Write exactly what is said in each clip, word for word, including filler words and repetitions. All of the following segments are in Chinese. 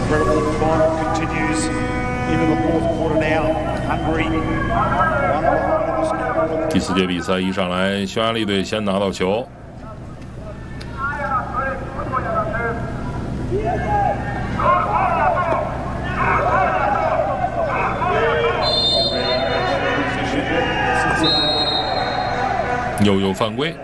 incredible climb continues into the fourth quarter now. Hungary one behind in this quarter. 第四节比赛一上来，匈牙利队先拿到球。 又有犯规，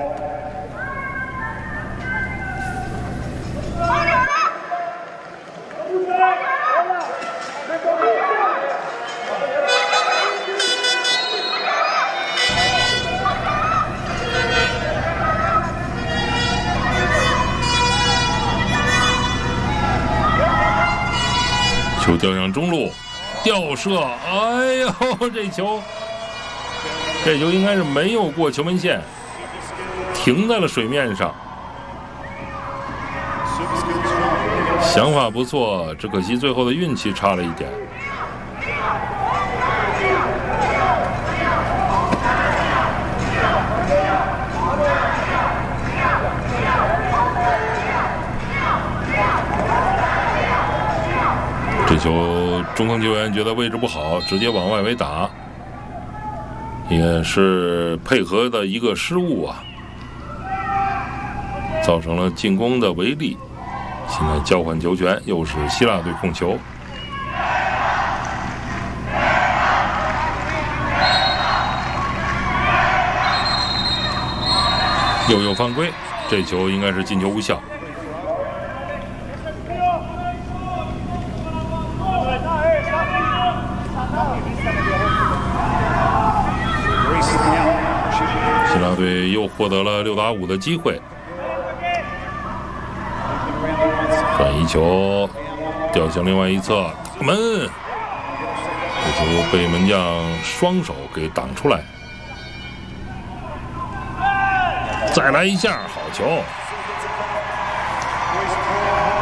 球掉向中路，吊射，哎呦，这球！ 这球应该是没有过球门线，停在了水面上。想法不错，只可惜最后的运气差了一点。这球中锋球员觉得位置不好，直接往外围打。 也是配合的一个失误啊，造成了进攻的违例。现在交换球权，又是希腊队控球。又有犯规，这球应该是进球无效。 希腊队又获得了六打五的机会，转移球掉向另外一侧，打门，这球被门将双手给挡出来。再来一下，好球！